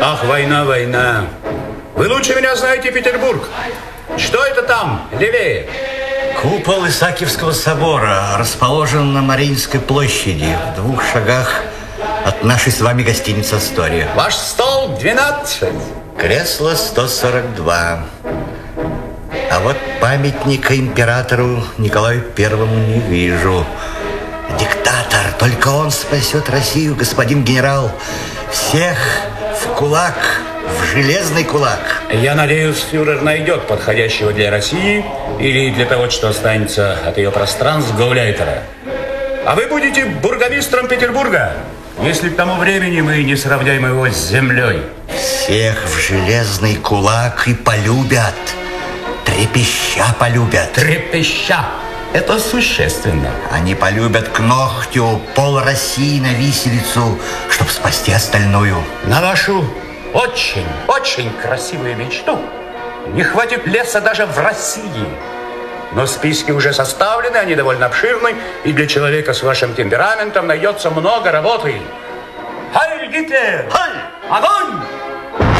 Ах, война, война. Вы лучше меня знаете Петербург. Что это там, левее? Купол Исаакиевского собора расположен на Мариинской площади, в 2 шагах от нашей с вами гостиницы «Астория». Ваш стол 12. Кресло 142. А вот памятника императору Николаю Первому не вижу. Диктатор, только он спасет Россию, господин генерал. Всех в кулак, в железный кулак. Я надеюсь, фюрер найдет подходящего для России или для того, что останется от ее пространств, гауляйтера. А вы будете бургомистром Петербурга, если к тому времени мы не сравняем его с землей. Всех в железный кулак и полюбят. Трепеща полюбят. Трепеща. Это существенно. Они полюбят к ногтю пол России на виселицу, чтобы спасти остальную. На вашу очень красивую мечту не хватит леса даже в России. Но списки уже составлены, они довольно обширны, и для человека с вашим темпераментом найдется много работы. Хайль, Гитлер! Хайль! Огонь!